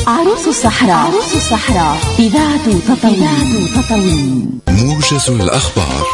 عروس الصحراء إذاعة تطاوين. موجز الأخبار.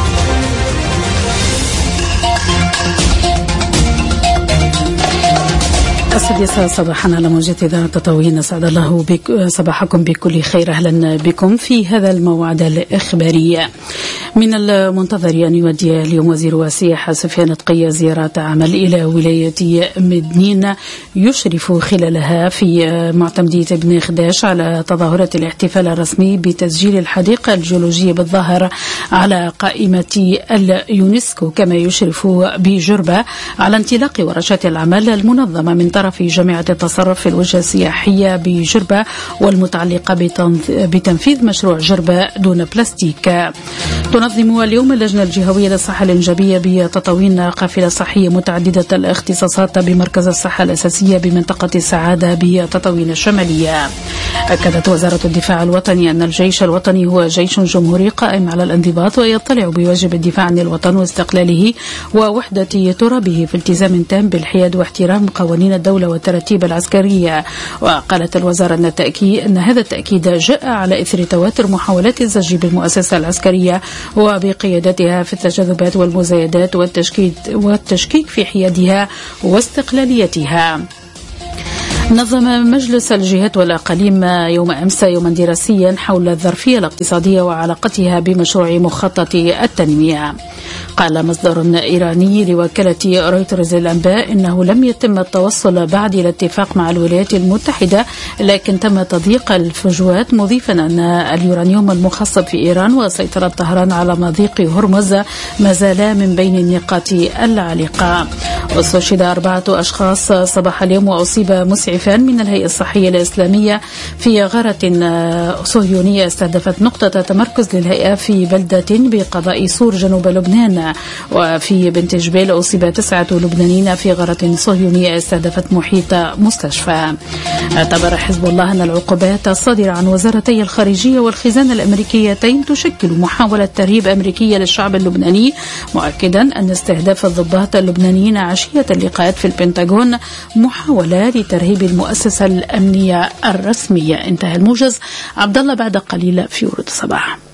السادسة صباحا على موجة إذاعة تطاوين. أسعد الله صباحكم بكل خير. أهلا بكم في هذا الموعد الإخباري. من المنتظر أن يودي اليوم وزير السياحة سفيان الطقية زيارة عمل إلى ولاية مدنين يشرف خلالها في معتمدية ابن خداش على تظاهرة الاحتفال الرسمي بتسجيل الحديقة الجيولوجية بالظاهر على قائمة اليونسكو، كما يشرف بجربة على انطلاق ورشات العمل المنظمة من طرف جامعة التصرف في الوجهة السياحية بجربة والمتعلقة بتنفيذ مشروع جربة دون بلاستيك. تنظم اليوم اللجنة الجهوية للصحة الإنجابية بتطاوين قافلة صحية متعددة الاختصاصات بمركز الصحة الأساسية بمنطقة السعادة بتطاوين الشمالية. أكدت وزارة الدفاع الوطني أن الجيش الوطني هو جيش جمهوري قائم على الانضباط ويطلع بواجب الدفاع عن الوطن واستقلاله ووحدة ترابه في التزام تام بالحياد واحترام قوانين الدولة والتراتيب العسكرية. وقالت الوزارة أن هذا التأكيد جاء على إثر تواتر محاولات الزج بالمؤسسة العسكرية وبقيادتها في التجاذبات والمزايدات والتشكيك في حيادها واستقلاليتها. نظم مجلس الجهات والأقاليم يوم أمس يوما دراسيا حول الظرفية الاقتصادية وعلاقتها بمشروع مخطط التنمية. قال مصدر إيراني لوكالة رويترز الأنباء إنه لم يتم التوصل بعد إلى اتفاق مع الولايات المتحدة، لكن تم تضييق الفجوات، مضيفا أن اليورانيوم المخصب في إيران وسيطرة طهران على مضيق هرمز ما زال من بين النقاط العالقة. واستشهد 4 أشخاص صباح اليوم وأصيب مسعفان من الهيئة الصحية الإسلامية في غارة صهيونية استهدفت نقطة تمركز للهيئة في بلدة بقضاء سور جنوب لبنان. وفي بنت جبيل أصيب 9 لبنانيين في غارة صهيونية استهدفت محيط مستشفى. اعتبر حزب الله أن العقوبات الصادرة عن وزارتي الخارجية والخزانة الأمريكيتين تشكل محاولة ترهيب أمريكية للشعب اللبناني، مؤكدا أن استهداف الضباط اللبنانيين عشية اللقاءات في البنتاغون محاولة لترهيب المؤسسة الأمنية الرسمية. انتهى الموجز. عبد الله بعد قليل في ورود الصباح.